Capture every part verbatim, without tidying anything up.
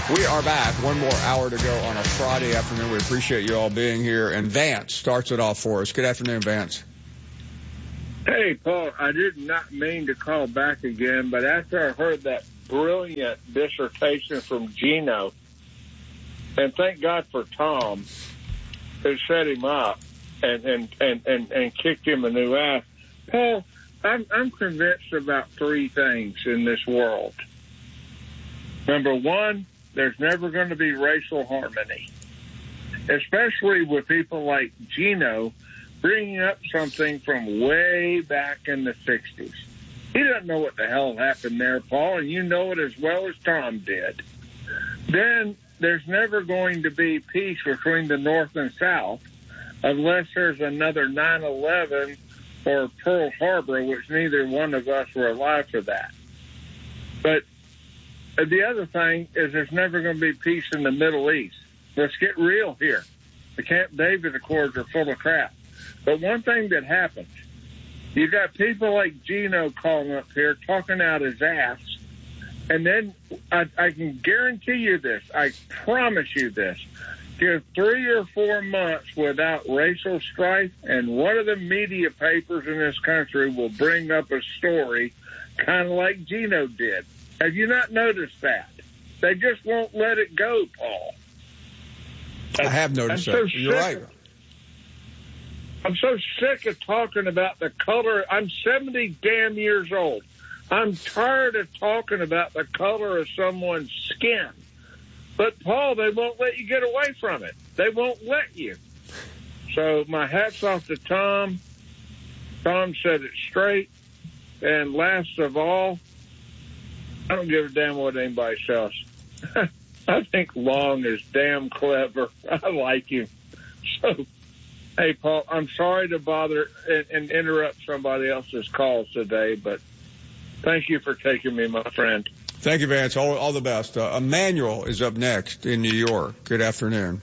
We are back. One more hour to go on a Friday afternoon. We appreciate you all being here. And Vance starts it off for us. Good afternoon, Vance. Hey, Paul, I did not mean to call back again, but after I heard that brilliant dissertation from Gino, and thank God for Tom, who set him up and, and, and, and, and kicked him a new ass. Paul, I'm, I'm convinced about three things in this world. Number one, there's never going to be racial harmony, especially with people like Gino bringing up something from way back in the sixties. He doesn't know what the hell happened there, Paul, and you know it as well as Tom did. Then there's never going to be peace between the North and South unless there's another nine eleven or Pearl Harbor, which neither one of us were alive for that. But the other thing is there's never going to be peace in the Middle East. Let's get real here. The Camp David Accords are full of crap. But one thing that happens, you got people like Gino calling up here, talking out his ass, and then I, I can guarantee you this, I promise you this, give three or four months without racial strife, and one of the media papers in this country will bring up a story kind of like Gino did. Have you not noticed that? They just won't let it go, Paul. I have noticed I'm that. So You're right. Of, I'm so sick of talking about the color. I'm seventy damn years old. I'm tired of talking about the color of someone's skin. But, Paul, they won't let you get away from it. They won't let you. So my hat's off to Tom. Tom said it straight. And last of all, I don't give a damn what anybody says. I think Long is damn clever. I like him. So, hey, Paul, I'm sorry to bother and, and interrupt somebody else's calls today, but thank you for taking me, my friend. Thank you, Vance. All, all the best. Uh, Emmanuel is up next in New York. Good afternoon.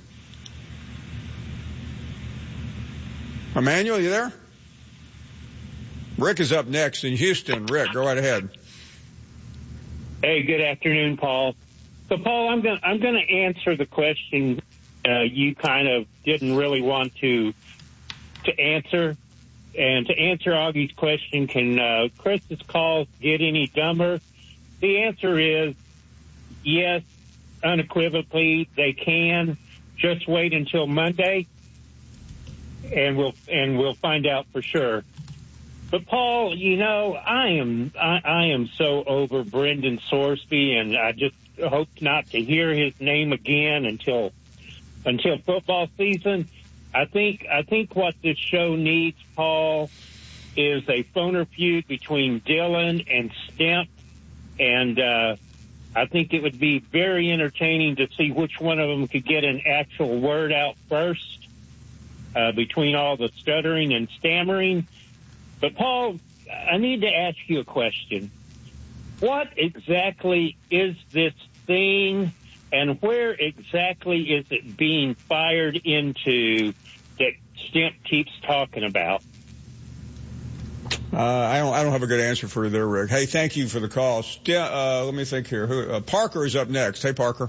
Emmanuel, you there? Rick is up next in Houston. Rick, go right ahead. Hey, good afternoon, Paul. So, Paul, I'm going I'm going to answer the question uh, you kind of didn't really want to to answer. And to answer Augie's question, can uh, Chris's calls get any dumber? The answer is yes, unequivocally they can. Just wait until Monday, and we'll and we'll find out for sure. But Paul, you know, I am I, I am so over Brendan Sorsby, and I just hope not to hear his name again until until football season. I think I think what this show needs, Paul, is a phoner feud between Dylan and Stemp, and uh, I think it would be very entertaining to see which one of them could get an actual word out first uh, between all the stuttering and stammering. But, Paul, I need to ask you a question. What exactly is this thing, and where exactly is it being fired into that Stemp keeps talking about? Uh, I don't. I don't have a good answer for you there, Rick. Hey, thank you for the call. St- uh, let me think here. Who, uh, Parker is up next. Hey, Parker.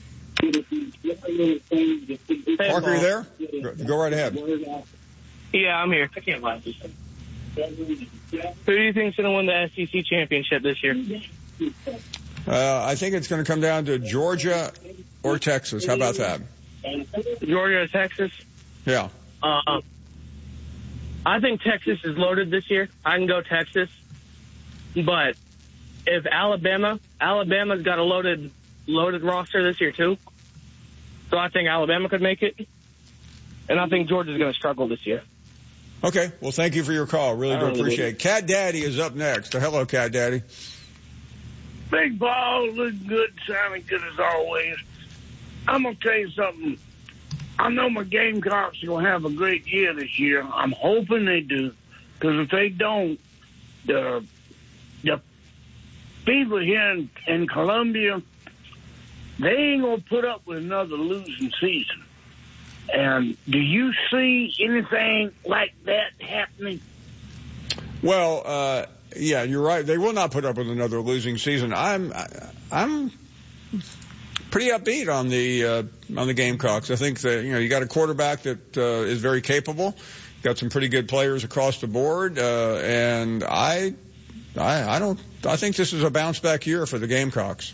Hey, Parker, you there? Go, go right ahead. Yeah, I'm here. I can't lie. Who do you think's going to win the S E C championship this year? Uh, I think it's going to come down to Georgia or Texas. How about that? Georgia or Texas? Yeah. Uh, I think Texas is loaded this year. I can go Texas. But if Alabama, Alabama's got a loaded loaded roster this year too. So I think Alabama could make it. And I think Georgia's going to struggle this year. Okay. Well, thank you for your call. Really do appreciate it. Cat Daddy is up next. Uh, hello, Cat Daddy. Big Ball, looking good, sounding good as always. I'm going to tell you something. I know my Gamecocks are going to have a great year this year. I'm hoping they do, because if they don't, the the people here in, in Columbia, they ain't going to put up with another losing season. And do you see anything like that happening? Well, uh, yeah, you're right. They will not put up with another losing season. I'm, I'm pretty upbeat on the uh, on the Gamecocks. I think that you know you got a quarterback that uh, is very capable. Got some pretty good players across the board, uh, and I, I, I don't. I think this is a bounce back year for the Gamecocks.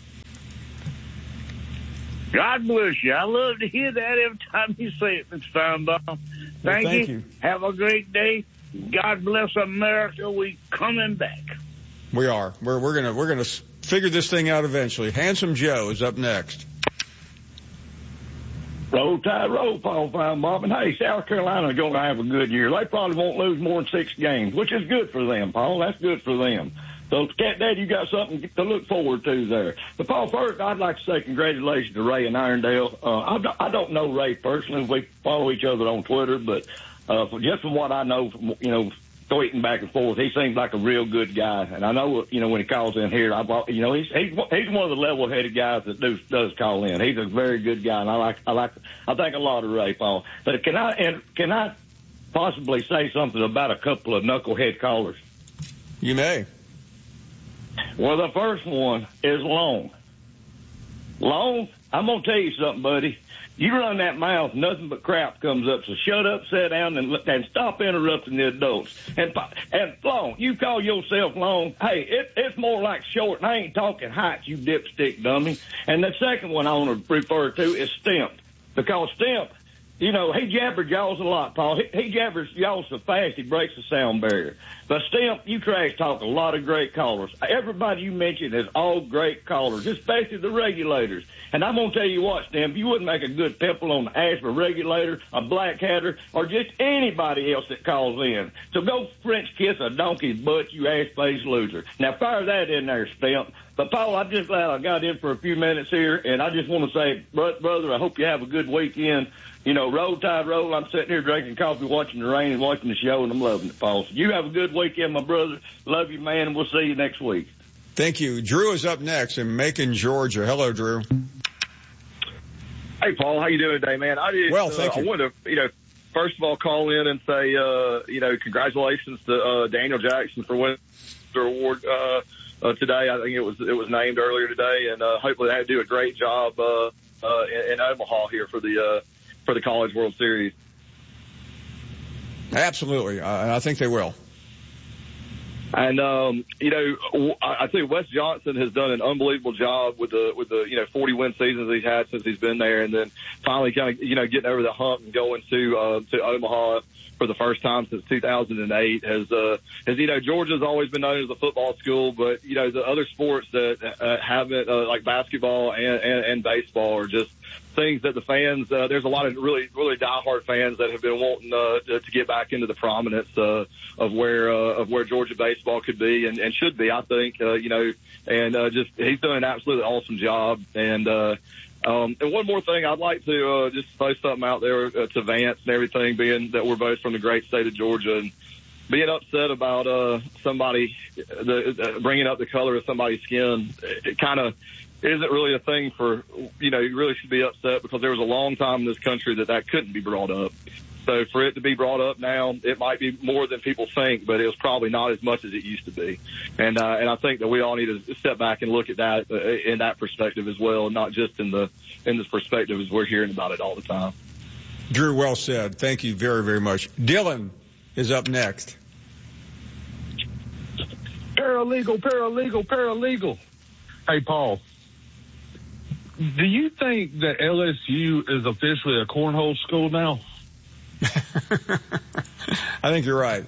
God bless you. I love to hear that every time you say it, Mister Feinbaum. Thank, well, thank you. you. Have a great day. God bless America. We coming back. We are. We're we're gonna we're gonna figure this thing out eventually. Handsome Joe is up next. Roll Tide, roll, Paul Feinbaum. And hey, South Carolina is going to have a good year. They probably won't lose more than six games, which is good for them, Paul. That's good for them. So, Cat Dad, you got something to look forward to there. But, Paul, first, I'd like to say congratulations to Ray and Irondale. Uh, I, don't, I don't know Ray personally. We follow each other on Twitter, but uh, just from what I know, from, you know, tweeting back and forth, he seems like a real good guy. And I know, you know, when he calls in here, I, you know, he's he's he's one of the level-headed guys that do, does call in. He's a very good guy, and I like I like I think a lot of Ray, Paul. But can I and can I possibly say something about a couple of knucklehead callers? You may. Well, the first one is Long. Long, I'm going to tell you something, buddy. You run that mouth, nothing but crap comes up. So shut up, sit down, and, and stop interrupting the adults. And and Long, you call yourself Long. Hey, it, it's more like short, and I ain't talking height, you dipstick dummy. And the second one I want to refer to is Stimp. Because Stimp, you know, he jabbers y'all a lot, Paul. He, he jabbers y'all so fast he breaks the sound barrier. But Stimp, you trash talk a lot of great callers. Everybody you mentioned is all great callers, especially the regulators. And I'm going to tell you what, Stimp, you wouldn't make a good pimple on the Ashby regulator, a black hatter, or just anybody else that calls in. So go French kiss a donkey's butt, you ass-faced loser. Now fire that in there, Stimp. But, Paul, I'm just glad I got in for a few minutes here, and I just want to say, brother, I hope you have a good weekend. You know, roll tide, roll. I'm sitting here drinking coffee, watching the rain, and watching the show, and I'm loving it, Paul. So you have a good weekend, my brother. Love you, man, and we'll see you next week. Thank you. Drew is up next in Macon, Georgia. Hello, Drew. Hey, Paul. How you doing today, man? I just, well, thank uh, you. I wanted to, you know, first of all, call in and say, uh, you know, congratulations to uh, Daniel Jackson for winning the award uh, uh, today. I think it was it was named earlier today, and uh, hopefully they do a great job uh, uh, in, in Omaha here for the uh, for the College World Series. Absolutely, uh, I think they will. And um, you know, I think Wes Johnson has done an unbelievable job with the with the you know forty win seasons he's had since he's been there, and then finally kind of you know getting over the hump and going to uh, to Omaha for the first time since two thousand eight. Has uh, as you know, Georgia's always been known as a football school, but you know the other sports that uh, haven't uh, like basketball and, and, and baseball are just things that the fans, uh, there's a lot of really, really diehard fans that have been wanting uh, to, to get back into the prominence uh, of where uh, of where Georgia baseball could be and, and should be, I think, uh, you know, and uh, just he's done an absolutely awesome job. And uh, um, and one more thing, I'd like to uh, just throw something out there uh, to Vance and everything, being that we're both from the great state of Georgia, and being upset about uh, somebody the, uh, bringing up the color of somebody's skin. It, it kind of isn't really a thing for, you know, you really should be upset because there was a long time in this country that that couldn't be brought up. So for it to be brought up now, it might be more than people think, but it was probably not as much as it used to be. And uh, and I think that we all need to step back and look at that uh, in that perspective as well, not just in the in this perspective as we're hearing about it all the time. Drew, well said. Thank you very, very much. Dylan is up next. Paralegal, paralegal, paralegal. Hey, Paul. Do you think that L S U is officially a cornhole school now? I think you're right.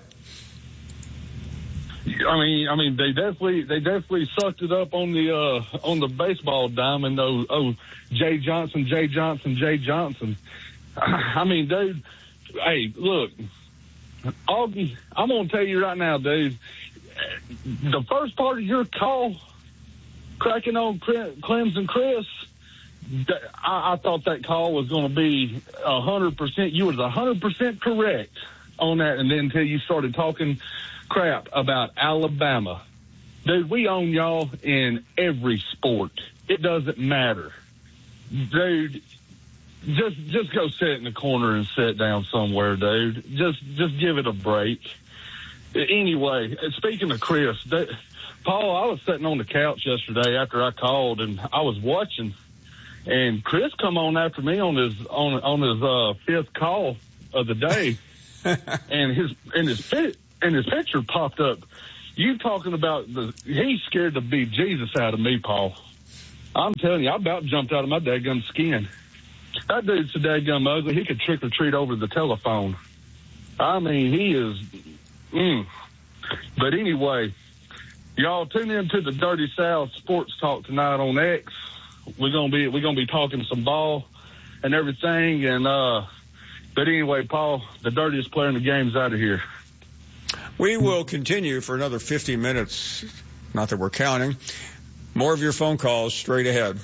I mean, I mean, they definitely, they definitely sucked it up on the, uh, on the baseball diamond. Oh, oh, Jay Johnson, Jay Johnson, Jay Johnson. I mean, dude, hey, look, Augie, I'm going to tell you right now, dude, the first part of your call, cracking on Clemson Chris, I, I thought that call was going to be a hundred percent. You was a hundred percent correct on that, and then until you started talking crap about Alabama, dude, we own y'all in every sport. It doesn't matter, dude. Just just go sit in the corner and sit down somewhere, dude. Just just give it a break. Anyway, speaking of Chris, that, Paul, I was sitting on the couch yesterday after I called, and I was watching. And Chris come on after me on his on on his uh, fifth call of the day, and his and his pit and his picture popped up. You talking about the? He scared the bejesus out of me, Paul. I'm telling you, I about jumped out of my dadgum skin. That dude's so dadgum ugly. He could trick or treat over the telephone. I mean, he is. Mm. But anyway, y'all tune in to the Dirty South Sports Talk tonight on X. We're gonna be we're gonna be talking some ball and everything. And uh, but anyway, Paul, the dirtiest player in the game's out of here. We will continue for another fifty minutes. Not that we're counting. More of your phone calls straight ahead.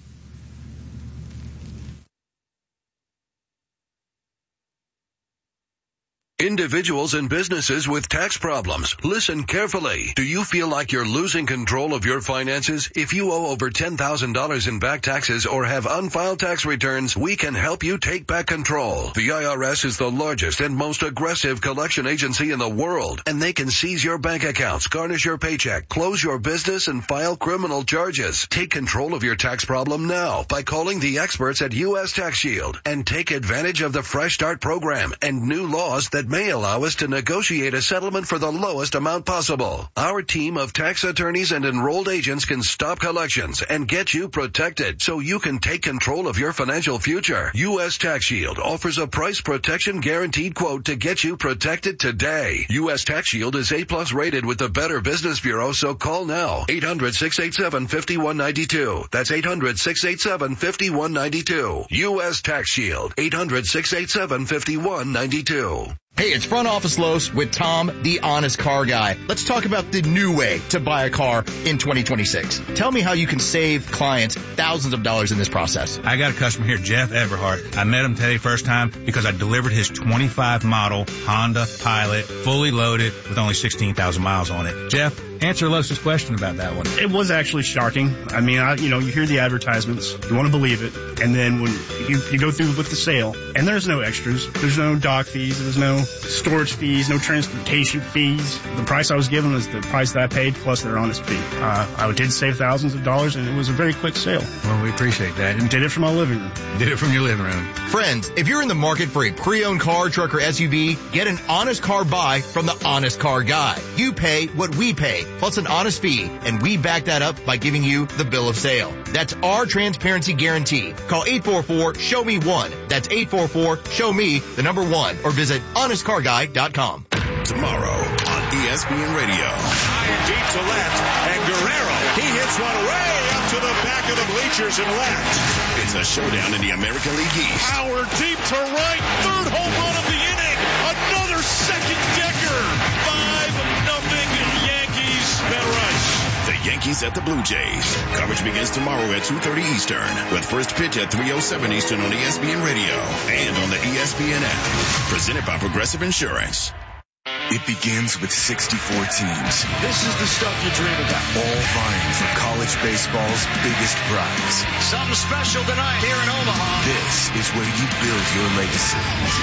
Individuals and businesses with tax problems, listen carefully. Do you feel like you're losing control of your finances? If you owe over ten thousand dollars in back taxes or have unfiled tax returns, we can help you take back control. The I R S is the largest and most aggressive collection agency in the world, and they can seize your bank accounts, garnish your paycheck, close your business, and file criminal charges. Take control of your tax problem now by calling the experts at U S Tax Shield and take advantage of the Fresh Start program and new laws that may allow us to negotiate a settlement for the lowest amount possible. Our team of tax attorneys and enrolled agents can stop collections and get you protected so you can take control of your financial future. U S Tax Shield offers a price protection guaranteed quote to get you protected today. U S Tax Shield is A plus rated with the Better Business Bureau, so call now. eight hundred, six eight seven, five one nine two. That's eight hundred, six eight seven, five one nine two. U S Tax Shield. eight hundred, six eight seven, five one nine two. Hey, it's Front Office Los with Tom, the Honest Car Guy. Let's talk about the new way to buy a car in twenty twenty-six. Tell me how you can save clients thousands of dollars in this process. I got a customer here, Jeff Everhart. I met him today first time because I delivered his twenty-five model Honda Pilot, fully loaded with only sixteen thousand miles on it. Jeff, answer Los's question about that one. It was actually shocking. I mean, I, you know, you hear the advertisements, you want to believe it, and then when you, you go through with the sale, and there's no extras, there's no dock fees, there's no storage fees, no transportation fees. The price I was given was the price that I paid plus their honest fee. Uh, I did save thousands of dollars, and it was a very quick sale. Well, we appreciate that. And did it from my living room. Did it from your living room. Friends, if you're in the market for a pre-owned car, truck, or S U V, get an honest car buy from the Honest Car Guy. You pay what we pay, plus an honest fee, and we back that up by giving you the bill of sale. That's our transparency guarantee. Call eight four four, show me one. That's eight four four, show me the number one, or visit honest car guy dot com. Tomorrow on E S P N Radio. High and deep to left, and Guerrero, he hits one way up to the back of the bleachers and left. It's a showdown in the American League East. Power deep to right, third home run of the inning, another second decker. Five nothing Yankees. Ben Rush. The Yankees at the Blue Jays. Coverage begins tomorrow at two thirty Eastern, with first pitch at three oh seven Eastern on E S P N Radio and on the E S P N app. Presented by Progressive Insurance. It begins with sixty-four teams. This is the stuff you dream about. All vying for college baseball's biggest prize. Something special tonight here in Omaha. This is where you build your legacy.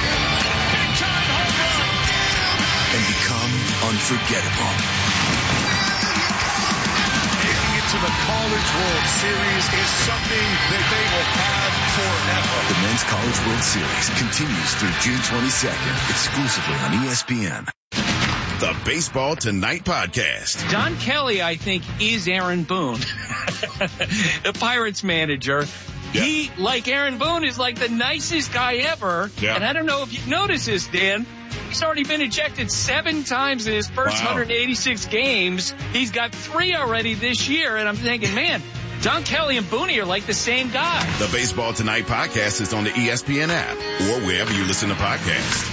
Big time home run. And become unforgettable. Making it to the College World Series is something that they will have forever. The Men's College World Series continues through June twenty-second, exclusively on E S P N. The Baseball Tonight podcast. Don Kelly, I think, is Aaron Boone, the Pirates manager. Yeah. He, like Aaron Boone, is like the nicest guy ever. Yeah. And I don't know if you've noticed this, Dan. He's already been ejected seven times in his first wow. one hundred eighty-six games. He's got three already this year. And I'm thinking, man, Don Kelly and Booney are like the same guy. The Baseball Tonight podcast is on the E S P N app or wherever you listen to podcasts.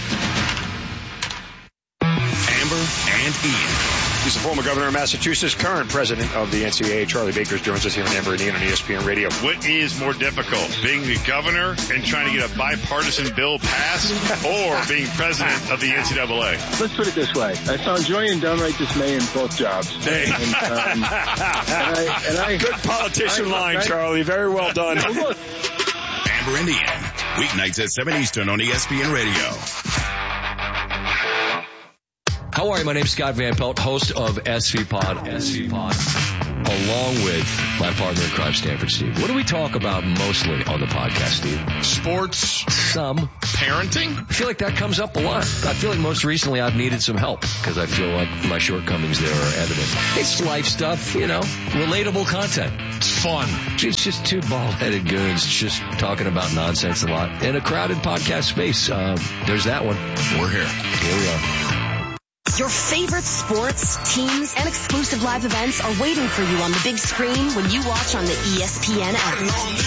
Amber and Ian. He's the former governor of Massachusetts, current president of the N C double A. Charlie Baker joins us here on Amber and Ian on E S P N Radio. What is more difficult, being the governor and trying to get a bipartisan bill passed, or being president of the N C double A? Let's put it this way. I found joy and downright dismay in both jobs. Hey. And, um, and I, and I, Good politician I, line, I, Charlie. Very well done. Amber and Ian, weeknights at seven Eastern on E S P N Radio. How are you? My name's Scott Van Pelt, host of S V Pod. S V Pod. along with my partner in crime, Stanford Steve. What do we talk about mostly on the podcast, Steve? Sports. Some. Parenting. I feel like that comes up a lot. I feel like most recently I've needed some help because I feel like my shortcomings there are evident. It's life stuff, you know, relatable content. It's fun. It's just two bald-headed goons just talking about nonsense a lot in a crowded podcast space. Uh, there's that one. We're here. Here we are. Your favorite sports, teams, and exclusive live events are waiting for you on the big screen when you watch on the E S P N app.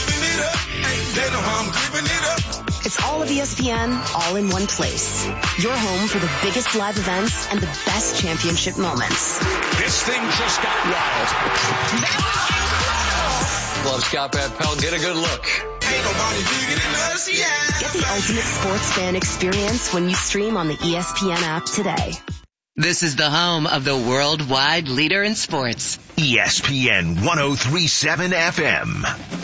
It's all of E S P N, all in one place. Your home for the biggest live events and the best championship moments. This thing just got wild. Love Scott Van Pelt. Get a good look. Get the ultimate sports fan experience when you stream on the E S P N app today. This is the home of the worldwide leader in sports. E S P N one oh three point seven F M.